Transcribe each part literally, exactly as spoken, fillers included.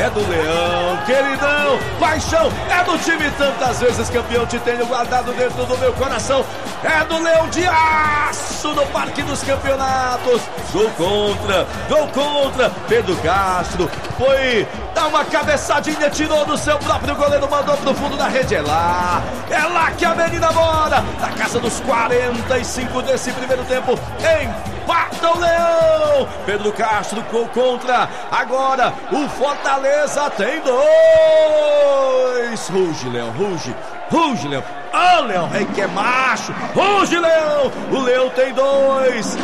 é do Leão, queridão, paixão, é do time tantas vezes campeão, te tenho guardado dentro do meu coração, é do Leão de Aço no Parque dos Campeonatos. Gol contra, gol contra, Pedro Castro foi dar uma cabeçadinha, tirou do seu próprio goleiro, mandou pro fundo da rede. É lá, é lá que a menina mora, na casa dos quarenta e cinco desse primeiro tempo, empata o Leão. Pedro Castro, gol contra, agora o Fortaleza tem dois. Ruge, Leão, ruge, ruge, Leão. Ô, oh, Leão Rei que é macho, ruge, Leão. O Leão tem dois.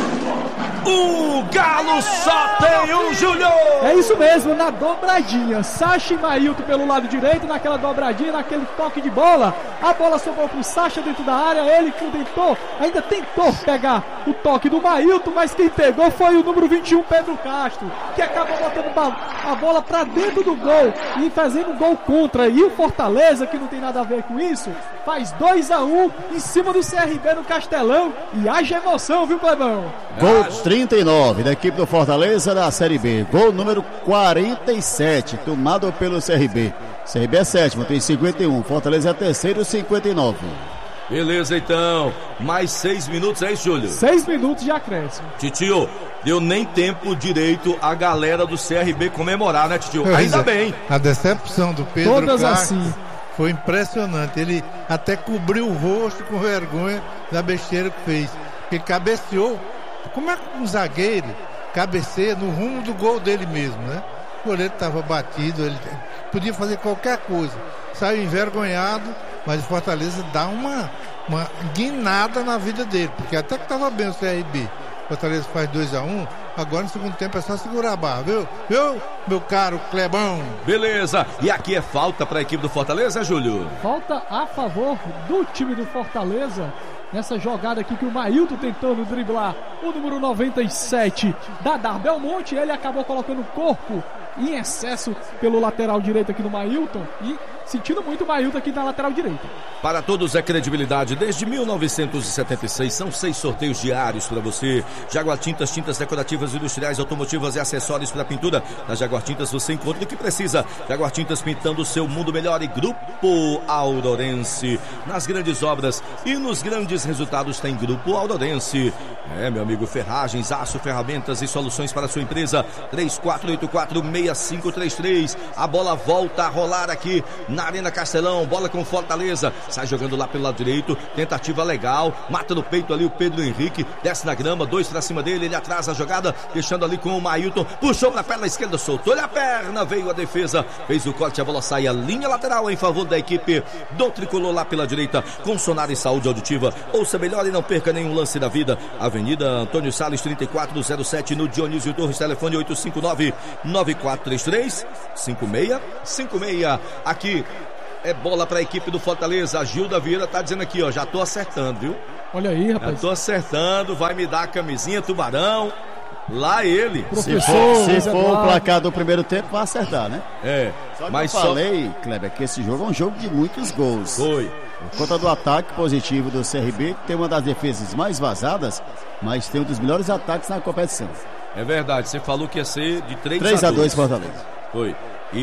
O Galo só tem um, Júlio! É isso mesmo, na dobradinha. Sacha e Mailton pelo lado direito, naquela dobradinha, naquele toque de bola. A bola sobrou pro Sacha dentro da área. Ele que tentou, ainda tentou pegar o toque do Mailton, mas quem pegou foi o número vinte e um, Pedro Castro, que acabou botando a bola pra dentro do gol e fazendo um gol contra. E o Fortaleza, que não tem nada a ver com isso, faz dois a um em cima do C R B no Castelão. E haja emoção, viu, Clebão? Gol trinta e nove da equipe do Fortaleza da Série B. Gol número quarenta e sete, tomado pelo C R B. C R B é sétimo, tem cinquenta e um. Fortaleza é terceiro, cinquenta e nove. Beleza, então. Mais seis minutos, é isso, Júlio? Seis minutos de acréscimo. Titio, deu nem tempo direito a galera do C R B comemorar, né, Titio? Ainda é. bem. A decepção do Pedro Todas Castro assim. Foi impressionante. Ele até cobriu o rosto com vergonha da besteira que fez. Porque cabeceou. Como é que um zagueiro cabeceia no rumo do gol dele mesmo, né? O goleiro estava batido, ele podia fazer qualquer coisa. Saiu envergonhado, mas o Fortaleza dá uma, uma guinada na vida dele, porque até que estava bem o C R B. O Fortaleza faz dois a um, agora no segundo tempo é só segurar a barra, viu? Viu, meu caro Clebão? Beleza, e aqui é falta para a equipe do Fortaleza, Júlio? Falta a favor do time do Fortaleza. Nessa jogada aqui que o Mailton tentando driblar o número noventa e sete da Dar Belmonte, ele acabou colocando o corpo em excesso pelo lateral direito aqui no Mailton e sentindo muito o Mailton aqui na lateral direita. Para todos é credibilidade. Desde mil novecentos e setenta e seis são seis sorteios diários para você. Jaguar Tintas, tintas decorativas, industriais, automotivas e acessórios para pintura. Na Jaguar Tintas você encontra o que precisa. Jaguar Tintas, pintando o seu mundo melhor. E Grupo Aurorense. Nas grandes obras e nos grandes resultados tem Grupo Aurorense. É, meu amigo, ferragens, aço, ferramentas e soluções para a sua empresa. três quatro oito quatro, seis cinco três três. A bola volta a rolar aqui na Arena Castelão. Bola com Fortaleza. Sai jogando lá pelo lado direito. Tentativa legal. Mata no peito ali o Pedro Henrique. Desce na grama. Dois pra cima dele. Ele atrasa a jogada. Deixando ali com o Mailton. Puxou pra perna esquerda. Soltou-lhe a perna. Veio a defesa. Fez o corte. A bola sai a linha lateral em favor da equipe do Tricolor lá pela direita. Com Sonar e Saúde Auditiva. Ouça melhor e não perca nenhum lance da vida. Avenida Antônio Salles, trinta e quatro zero sete, no Dionísio Torres. Telefone oito cinco nove, nove quatro três três, cinco seis cinco seis. Aqui é bola para a equipe do Fortaleza. A Gilda Vieira tá dizendo aqui, ó, já tô acertando, viu? Olha aí, rapaz. Já tô acertando, vai me dar a camisinha Tubarão. Lá ele. Se for, se for o placar do primeiro tempo, vai acertar, né? É. Só que mas eu falei, só... Kleber, que esse jogo é um jogo de muitos gols. Foi. Por conta do ataque positivo do C R B, que tem uma das defesas mais vazadas, mas tem um dos melhores ataques na competição. É verdade, você falou que ia ser de três a dois Fortaleza. Foi.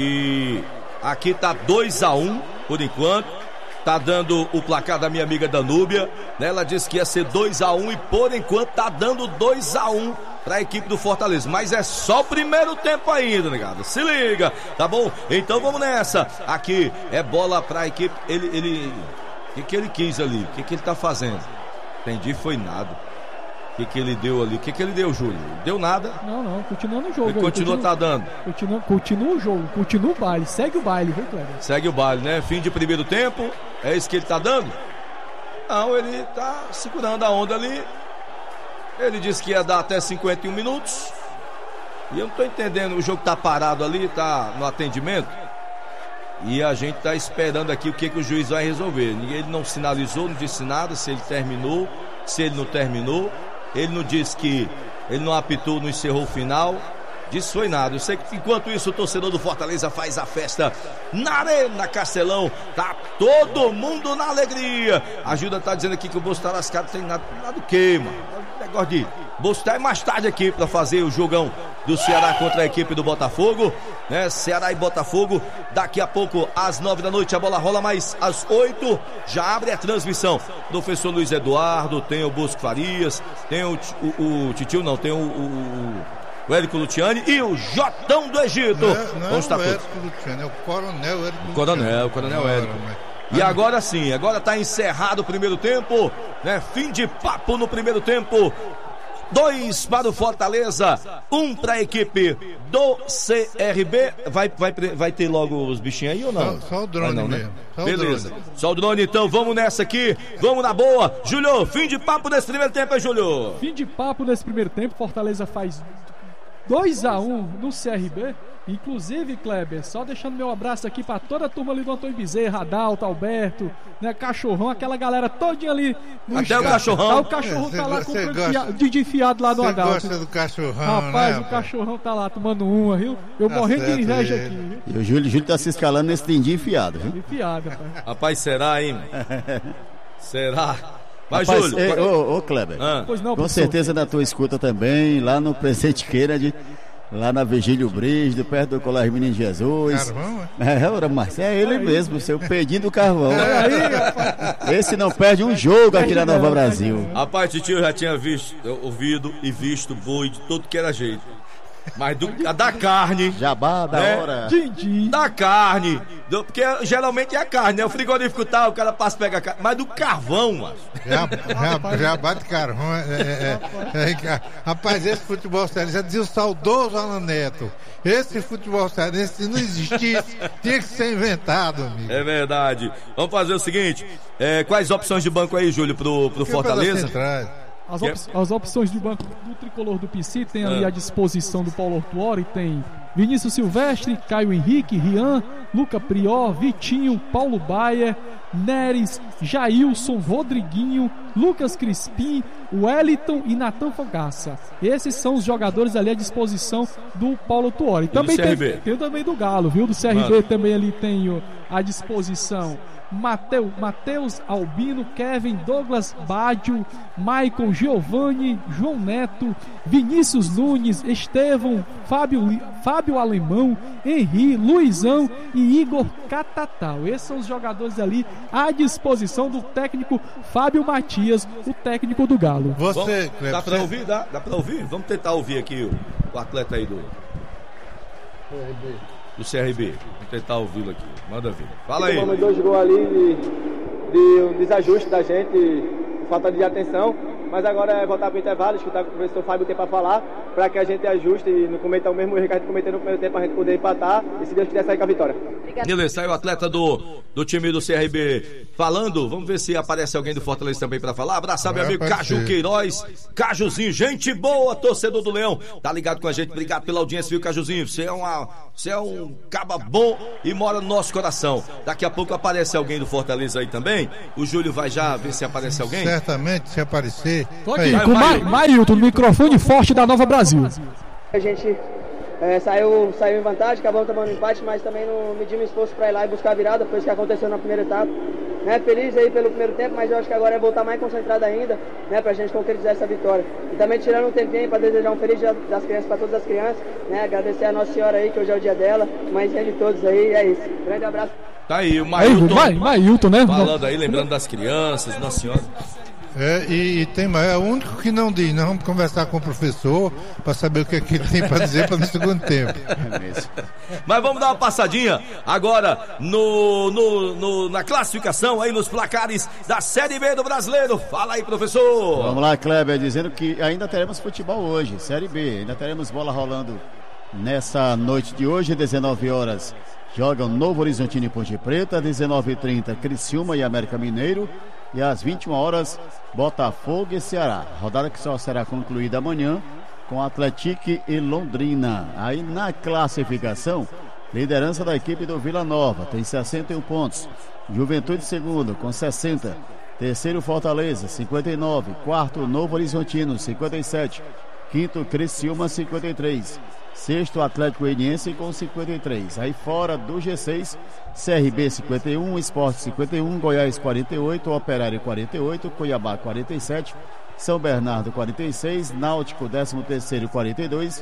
E aqui tá dois a um por enquanto. Tá dando o placar da minha amiga Danúbia, né? Ela disse que ia ser dois a um e por enquanto tá dando dois a um para a equipe do Fortaleza, mas é só o primeiro tempo ainda, negado. Se liga, tá bom? Então vamos nessa. Aqui é bola para a equipe. Ele, ele, o que que ele quis ali? O que que ele tá fazendo? Entendi, foi nada. O que que ele deu ali? O que que ele deu, Júlio? Deu nada? Não, não, continua no jogo. Ele continua, continua tá dando. Continua, continua o jogo, continua o baile, segue o baile, viu, Cleber? Segue o baile, né? Fim de primeiro tempo, é isso que ele tá dando? Não, ele tá segurando a onda ali. Ele disse que ia dar até cinquenta e um minutos. E eu não tô entendendo, o jogo tá parado ali, tá no atendimento. E a gente tá esperando aqui o que que o juiz vai resolver. Ele não sinalizou, não disse nada, se ele terminou, se ele não terminou. Ele não disse que ele não apitou, não encerrou o final. Disso foi nada. Eu sei que enquanto isso o torcedor do Fortaleza faz a festa na Arena Castelão. Tá todo mundo na alegria. A Gilda tá dizendo aqui que o bolso tá lascado. Tem nada, nada do que, mano. Negócio de bolso tá mais tarde aqui pra fazer o jogão do Ceará contra a equipe do Botafogo, né? Ceará e Botafogo, daqui a pouco às nove da noite a bola rola, mas às oito já abre a transmissão. Professor Luiz Eduardo, tem o Bosco Farias, tem o, o, o Titio, não, tem o, o, o Érico Luciani e o Jotão do Egito. Não, não é o Érico Luciani, é o Coronel Érico Luciani. Coronel, o Coronel Érico. E agora sim, agora está encerrado o primeiro tempo, né? Fim de papo no primeiro tempo. Dois para o Fortaleza, um para a equipe do C R B. Vai, vai, vai ter logo os bichinhos aí ou não? Só, só o drone não, mesmo. Né? Só Beleza, o drone. Só o drone, então vamos nessa aqui, vamos na boa. Júlio, fim de papo nesse primeiro tempo, hein, Júlio? Fim de papo nesse primeiro tempo, Fortaleza faz dois a um no C R B. Inclusive, Kleber, só deixando meu abraço aqui pra toda a turma ali do Antônio Bezerra, Adalto, Alberto, né, Cachorrão, aquela galera todinha ali. No Até o Cachorrão. Ah, o Cachorrão é, tá lá com o Didi enfiado lá no cê Adalto. Gosta do Cachorrão, rapaz, né, o Cachorrão tá lá tomando uma, viu? Eu tá morrendo de inveja ele. aqui, viu? E o Júlio, Júlio tá se escalando nesse Dindi enfiado, viu? Enfiado, rapaz. Rapaz, será, hein? Será? Mas, Rapaz, Júlio... ei, ô, ô, Kleber, ah. Pois não, com professor. certeza na tua escuta também, lá no Presente Kennedy, lá na Vigílio Brígido, perto do Colégio Menino Jesus. Carvão, é? É, ora, mas é ele mesmo, seu Pedinho do Carvão. É aí, rapaz. Esse não perde um jogo aqui na Nova Brasil. Rapaz, tio já tinha visto, ouvido e visto boi de todo que era jeito. Mas do, a da carne. Jabá da né? hora. Didi. Da carne. Do, porque geralmente é a carne, né? O frigorífico tá, o cara passa e pega a carne. Mas do carvão, mano. Já, já, já bate carvão. É, é, é, é, rapaz, esse futebol sério, já dizia o saudoso Alan Neto. Esse futebol sério, se não existisse, tinha que ser inventado, amigo. É verdade. Vamos fazer o seguinte: é, quais opções de banco aí, Júlio, pro, pro Fortaleza? As, op as opções de banco do tricolor do P C tem ali à disposição do Paulo Ortuori, tem Vinícius Silvestre, Caio Henrique, Rian, Luca Prior, Vitinho, Paulo Baier, Neres, Jailson, Rodriguinho, Lucas Crispim, Wellington e Natan Fogaça. Esses são os jogadores ali à disposição do Paulo Ortuori. Também do C R B. Tem, tem também do Galo, viu? Do C R B Mano. Também ali tem à disposição Mateu, Matheus Albino, Kevin, Douglas Bádio, Maicon, Giovanni, João Neto, Vinícius Nunes, Estevão, Fábio, Fábio Alemão, Henri, Luizão e Igor Catatal. Esses são os jogadores ali à disposição do técnico Fábio Matias, o técnico do Galo. Você, Vamos, dá pra ouvir? Dá, dá pra ouvir? Vamos tentar ouvir aqui o, o atleta aí do do C R B. Vamos tentar ouvi-lo aqui. Manda ver. Fala aí. Tomamos dois gols ali de, de um desajuste da gente, falta de atenção. Mas agora é voltar para o intervalo, escutar o que o professor Fábio tem para falar, para que a gente ajuste e não cometa o mesmo erro que a gente cometeu no primeiro tempo, a gente poder empatar e, se Deus quiser, sair com a vitória. Beleza, saiu o atleta do, do time do C R B falando. Vamos ver se aparece alguém do Fortaleza também para falar. Abraçar meu amigo Caju Queiroz. Cajuzinho, gente boa, torcedor do Leão. Tá ligado com a gente, obrigado pela audiência, viu, Cajuzinho? Você é, uma, você é um caba bom e mora no nosso coração. Daqui a pouco aparece alguém do Fortaleza aí também. O Júlio vai já ver se aparece alguém. Certamente, se aparecer. Tô aqui com o Marilton, no microfone forte da Nova Brasil. A gente é, saiu, saiu em vantagem, acabamos tomando empate, mas também não medimos esforço para ir lá e buscar a virada, foi isso que aconteceu na primeira etapa. Né, feliz aí pelo primeiro tempo, mas eu acho que agora é voltar mais concentrado ainda, né, pra gente concretizar essa vitória. E também tirando um tempinho para desejar um feliz dia das crianças para todas as crianças, né, agradecer a Nossa Senhora aí, que hoje é o dia dela, mãezinha de todos aí, é isso. Grande abraço. Tá aí, o Mailton, Mailton, né? Falando aí, lembrando das crianças, Nossa Senhora. É, e, e tem mais, é o único que não diz, nós vamos conversar com o professor para saber o que, é que ele tem para dizer para no segundo tempo. Mas vamos dar uma passadinha agora no, no, no, na classificação aí, nos placares da Série B do Brasileiro. Fala aí, professor. Vamos lá, Kleber, dizendo que ainda teremos futebol hoje, Série B, ainda teremos bola rolando nessa noite de hoje, dezenove horas. Jogam Novo Horizontino e Ponte Preta, dezenove e trinta Criciúma e América Mineiro. E às vinte e uma horas, Botafogo e Ceará. Rodada que só será concluída amanhã com Atlético e Londrina. Aí na classificação, liderança da equipe do Vila Nova, tem sessenta e um pontos. Juventude segundo com sessenta. Terceiro Fortaleza, cinquenta e nove. Quarto Novo Horizontino, cinquenta e sete. Quinto Criciúma, cinquenta e três. Sexto Atlético Goianiense com cinquenta e três. Aí fora do G seis, C R B cinquenta e um, Sport cinquenta e um, Goiás quarenta e oito, Operário quarenta e oito, Cuiabá quarenta e sete, São Bernardo quarenta e seis, Náutico décimo terceiro quarenta e dois,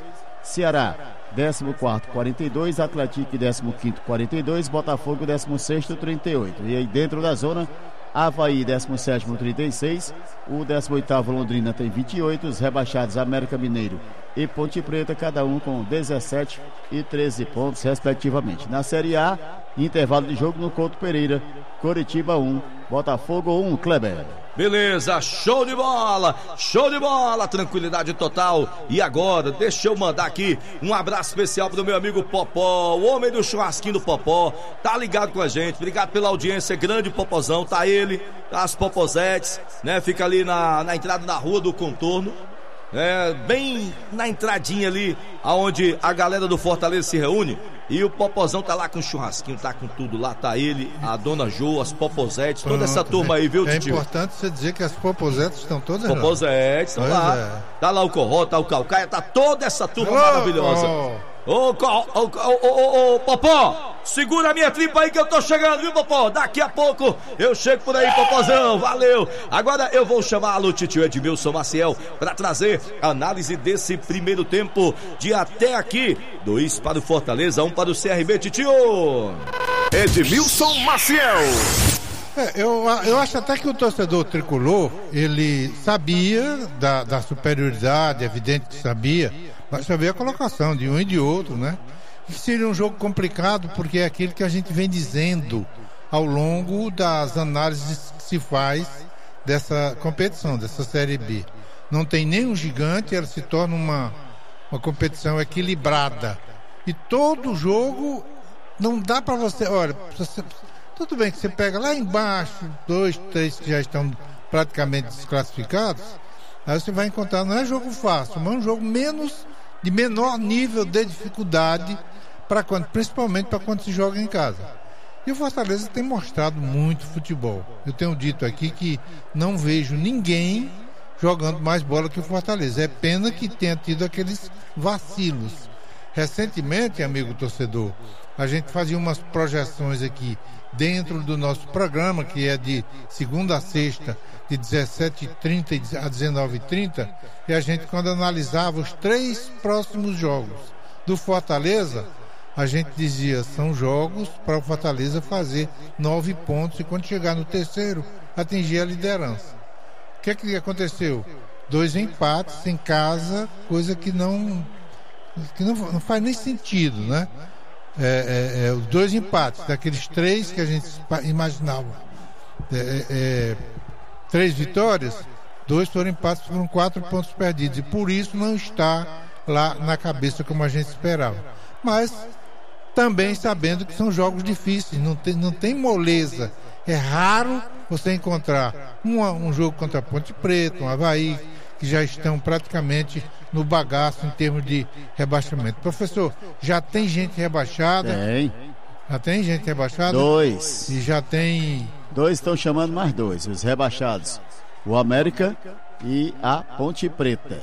Ceará, décimo quarto, quarenta e dois, Atlético, décimo quinto, quarenta e dois, Botafogo, décimo sexto, trinta e oito. E aí dentro da zona, Avaí, décimo sétimo, trinta e seis, o décimo oitavo Londrina tem vinte e oito, os rebaixados América Mineiro e Ponte Preta, cada um com dezessete e treze pontos, respectivamente. Na Série A, intervalo de jogo no Couto Pereira, Coritiba um, Botafogo um, Kleber. Beleza, show de bola, show de bola, tranquilidade total. E agora, deixa eu mandar aqui um abraço especial pro meu amigo Popó, o homem do churrasquinho do Popó, tá ligado com a gente, obrigado pela audiência, grande Popozão, tá ele, tá as Popozetes, né, fica ali na, na entrada da Rua do Contorno, é, bem na entradinha ali, aonde a galera do Fortaleza se reúne. E o Popozão tá lá com churrasquinho, tá com tudo lá, tá ele, a Dona Jo, as Popozetes, toda essa turma aí, viu, É tio? importante você dizer que as Popozetes estão todas lá. Popozetes, estão Pois lá. é. Tá lá o Corró, tá o Calcaia, tá toda essa turma Ô, maravilhosa. ô. Ô, Co- ô, ô, ô, ô, Popó, segura a minha tripa aí que eu tô chegando, viu, Popó? Daqui a pouco eu chego por aí, Popozão, valeu. Agora eu vou chamá-lo, titio Edmilson Maciel, pra trazer análise desse primeiro tempo de até aqui. Dois para o Fortaleza, um para o C R B, titio. Edmilson Maciel. É, eu, eu acho até que o torcedor tricolor, ele sabia da, da superioridade, é evidente que sabia, mas sabia a colocação de um e de outro, né? Que seria um jogo complicado, porque é aquilo que a gente vem dizendo ao longo das análises que se faz dessa competição, dessa Série B. Não tem nenhum gigante, ela se torna uma, uma competição equilibrada. E todo jogo não dá para você, olha, você, tudo bem que você pega lá embaixo, dois, três que já estão praticamente desclassificados, aí você vai encontrar, não é jogo fácil, mas é um jogo menos, de menor nível de dificuldade, para quando, principalmente para quando se joga em casa. E o Fortaleza tem mostrado muito futebol. Eu tenho dito aqui que não vejo ninguém jogando mais bola que o Fortaleza. É pena que tenha tido aqueles vacilos. Recentemente, amigo torcedor, a gente fazia umas projeções aqui dentro do nosso programa, que é de segunda a sexta, de dezessete e trinta a dezenove e trinta, e a gente, quando analisava os três próximos jogos do Fortaleza, a gente dizia, são jogos para o Fortaleza fazer nove pontos e quando chegar no terceiro, atingir a liderança. O que é que aconteceu? Dois empates em casa, coisa que não, que não, não faz nem sentido, né? É, é, é, os dois empates, daqueles três que a gente imaginava, é, é, três vitórias, dois foram empates, foram quatro pontos perdidos, e por isso não está lá na cabeça como a gente esperava. Mas também sabendo que são jogos difíceis, não tem, não tem moleza. É raro você encontrar um, um jogo contra a Ponte Preta, um Avaí, que já estão praticamente no bagaço em termos de rebaixamento. Professor, já tem gente rebaixada? Tem. Já tem gente rebaixada? Dois. E já tem... Dois estão chamando mais dois, os rebaixados. O América e a Ponte Preta.